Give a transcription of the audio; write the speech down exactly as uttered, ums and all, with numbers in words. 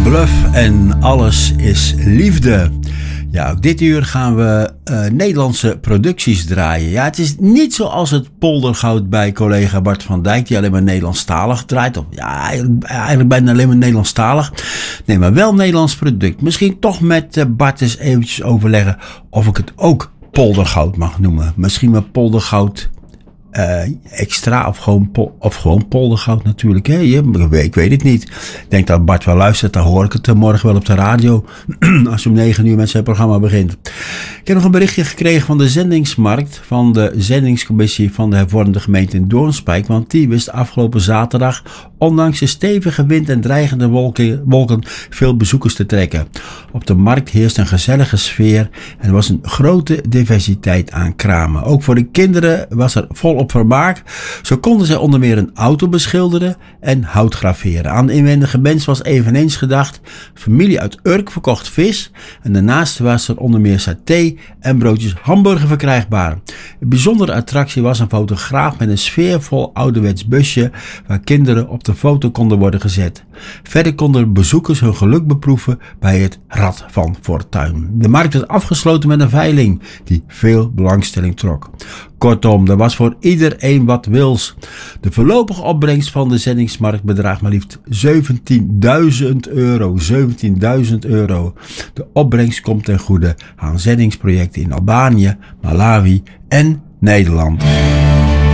Bluff en alles is liefde. Ja, ook dit uur gaan we uh, Nederlandse producties draaien. Ja, het is niet zoals het poldergoud bij collega Bart van Dijk, die alleen maar Nederlandstalig draait. Of ja, eigenlijk, eigenlijk bijna alleen maar Nederlandstalig. Nee, maar wel Nederlands product. Misschien toch met uh, Bart eens eventjes overleggen of ik het ook poldergoud mag noemen. Misschien wel poldergoud Uh, extra of gewoon, pol, of gewoon poldergoud natuurlijk. Hè? Ik weet het niet. Ik denk dat Bart wel luistert. Dan hoor ik het morgen wel op de radio. Als hij om negen uur met zijn programma begint. Ik heb nog een berichtje gekregen van de zendingsmarkt. Van de zendingscommissie van de hervormde gemeente in Doornspijk. Want die wist afgelopen zaterdag, ondanks de stevige wind en dreigende wolken, wolken, veel bezoekers te trekken. Op de markt heerst een gezellige sfeer. En er was een grote diversiteit aan kramen. Ook voor de kinderen was er volop vermaak. Zo konden zij onder meer een auto beschilderen en hout graveren. Aan de inwendige mens was eveneens gedacht. Familie uit Urk verkocht vis en daarnaast was er onder meer saté en broodjes hamburger verkrijgbaar. Een bijzondere attractie was een fotograaf met een sfeervol ouderwets busje waar kinderen op de foto konden worden gezet. Verder konden bezoekers hun geluk beproeven bij het Rad van Fortuin. De markt werd afgesloten met een veiling die veel belangstelling trok. Kortom, er was voor iedereen wat wils. De voorlopige opbrengst van de zendingsmarkt bedraagt maar liefst zeventienduizend euro. zeventienduizend euro. De opbrengst komt ten goede aan zendingsprojecten in Albanië, Malawi en Nederland.